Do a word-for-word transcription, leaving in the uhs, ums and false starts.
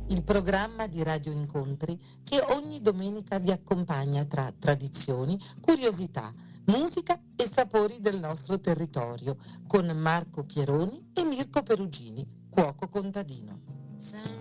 il programma di Radio Incontri che ogni domenica vi accompagna tra tradizioni, curiosità, musica e sapori del nostro territorio, con Marco Pieroni e Mirko Perugini, cuoco contadino.